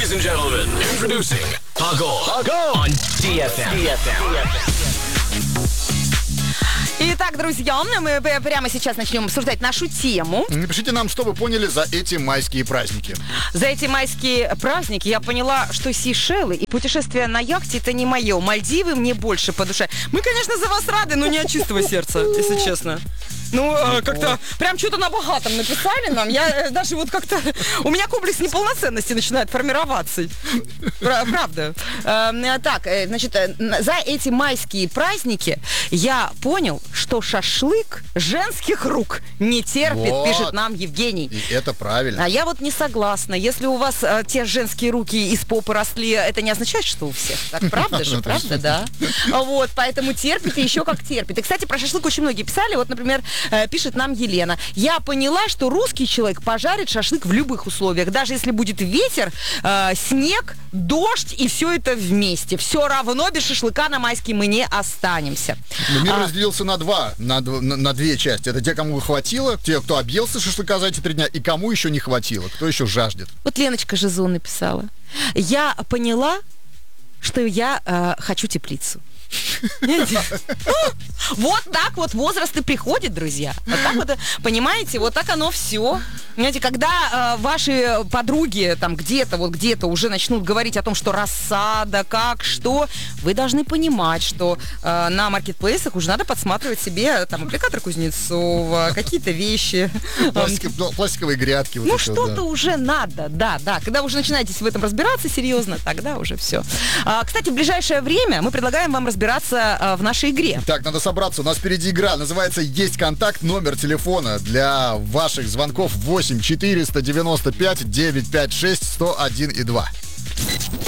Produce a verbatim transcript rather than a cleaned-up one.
Ladies and gentlemen, introducing Agol on ди эф эм. Итак, друзья, мы прямо сейчас начнем обсуждать нашу тему. Напишите нам, что вы поняли за эти майские праздники. За эти майские праздники я поняла, что Сейшелы и путешествие на яхте — это не мое. Мальдивы мне больше по душе. Мы, конечно, за вас рады, но не от чистого сердца, если честно. Ну, э, как-то прям что-то на богатом написали нам. Я э, даже вот как-то... У меня комплекс неполноценности начинает формироваться. Правда. Э, так, э, значит, э, за эти майские праздники я понял, что шашлык женских рук не терпит, вот. Пишет нам Евгений. И это правильно. А я вот не согласна. Если у вас э, те женские руки из попы росли, это не означает, что у всех. Так, правда же, правда, да. Вот, поэтому терпит и еще как терпит. И, кстати, про шашлык очень многие писали. Вот, например, пишет нам Елена. Я поняла, что русский человек пожарит шашлык в любых условиях. Даже если будет ветер, э, снег, дождь и все это вместе. Все равно без шашлыка на майский мы не останемся. Мир а... разделился на два, на, на, на две части. Это те, кому хватило, те, кто объелся шашлыка за эти три дня, и кому еще не хватило, кто еще жаждет. Вот Леночка Жизун написала. Я поняла, что я э, хочу теплицу. Вот так вот возраст и приходит, друзья. Вот так вот, понимаете, вот так оно все. Понимаете, когда э, ваши подруги там где-то, вот где-то уже начнут говорить о том, что рассада, как, что, вы должны понимать, что э, на маркетплейсах уже надо подсматривать себе там аппликатор Кузнецова, какие-то вещи. Пластик, пластиковые грядки. Вот ну, это, что-то да. уже надо, да, да. Когда уже начинаете в этом разбираться серьезно, тогда уже все. А, кстати, в ближайшее время мы предлагаем вам разбираться а, в нашей игре. Так, надо собраться. У нас впереди игра. Называется «Есть контакт». Номер телефона для ваших звонков восемь четыреста девяносто пять девятьсот пятьдесят шесть сто один и два.